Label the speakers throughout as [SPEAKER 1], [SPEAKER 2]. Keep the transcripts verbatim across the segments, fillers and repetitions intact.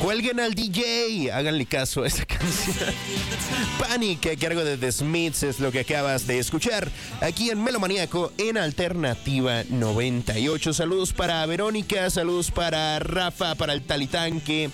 [SPEAKER 1] Cuelguen al D J, háganle caso a esa canción. Panic, a cargo de The Smiths, es lo que acabas de escuchar aquí en Melomaníaco en Alternativa noventa y ocho. Saludos para Verónica, saludos para Rafa, para el Talitanque.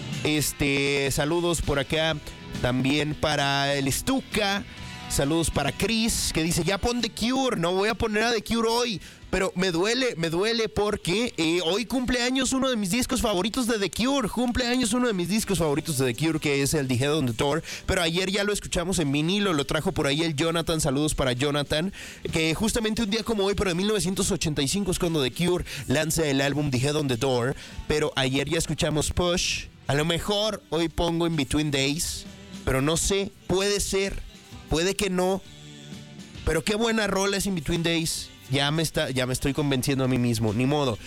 [SPEAKER 1] Este, saludos por acá también para el Stuka. Saludos para Chris, que dice, ya pon The Cure. No voy a poner a The Cure hoy, pero me duele, me duele porque eh, hoy cumpleaños uno de mis discos favoritos de The Cure. Cumpleaños uno de mis discos favoritos de The Cure, que es el The Head on the Door. Pero ayer ya lo escuchamos en vinilo, lo trajo por ahí el Jonathan. Saludos para Jonathan, que justamente un día como hoy, pero de mil novecientos ochenta y cinco es cuando The Cure lanza el álbum The Head on the Door. Pero ayer ya escuchamos Push. A lo mejor hoy pongo In Between Days, pero no sé, puede ser. Puede que no, pero qué buena rola es In Between Days. Ya me está, ya me estoy convenciendo a mí mismo, ni modo.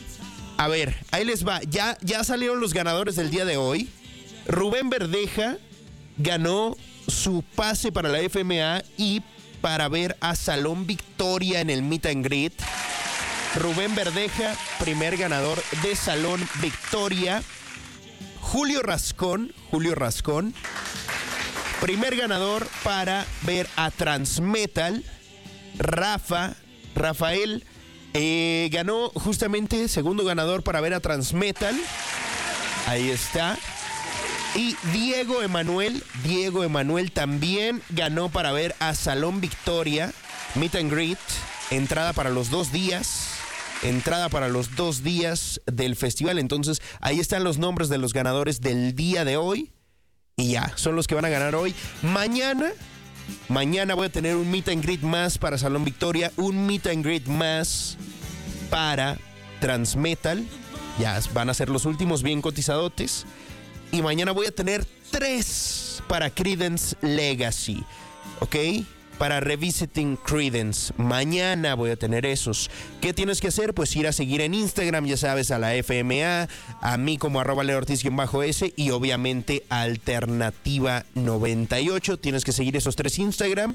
[SPEAKER 1] A ver, ahí les va. Ya, ya salieron los ganadores del día de hoy. Rubén Verdeja ganó su pase para la F M A y para ver a Salón Victoria en el Meet and Greet. Rubén Verdeja, primer ganador de Salón Victoria. Julio Rascón, Julio Rascón, primer ganador para ver a Transmetal. Rafa, Rafael, eh, ganó justamente segundo ganador para ver a Transmetal. Ahí está. Y Diego Emanuel, Diego Emanuel también ganó para ver a Salón Victoria, Meet and Greet, entrada para los dos días. Entrada para los dos días del festival. Entonces, ahí están los nombres de los ganadores del día de hoy. Y ya, son los que van a ganar hoy. Mañana, mañana voy a tener un meet and greet más para Salón Victoria, un meet and greet más para Transmetal. Ya van a ser los últimos bien cotizadotes. Y mañana voy a tener tres para Creedence Legacy, ¿ok? Para Revisiting Creedence. Mañana voy a tener esos. ¿Qué tienes que hacer? Pues ir a seguir en Instagram, ya sabes, a la F M A, a mí como arroba Leo Ortiz-S y obviamente Alternativa noventa y ocho. Tienes que seguir esos tres Instagram